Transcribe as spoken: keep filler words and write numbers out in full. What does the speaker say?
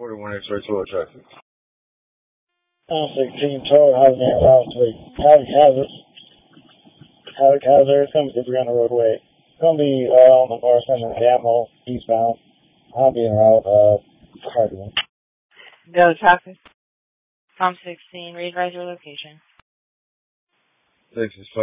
forty-one X-ray total traffic. Tom sixteen, total housing at Route three. Havoc Hazard. Havoc Hazard, it's going to be three on the roadway. It's going to be uh, on the north end of Gamo, eastbound. I'll be in route, uh, Hardway. Go traffic. Tom sixteen, read your location. Texas